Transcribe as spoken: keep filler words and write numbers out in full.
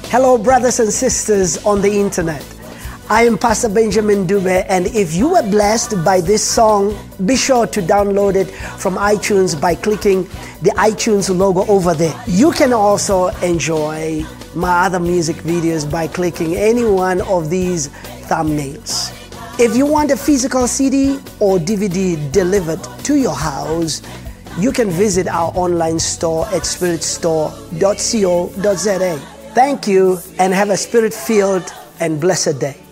Hello, brothers and sisters on the internet. I am Pastor Benjamin Dube, and if you were blessed by this song, be sure to download it from iTunes by clicking the iTunes logo over there. You can also enjoy my other music videos by clicking any one of these thumbnails. If you want a physical C D or D V D delivered to your house, you can visit our online store at spirit store dot co dot za. Thank you and have a spirit-filled and blessed day.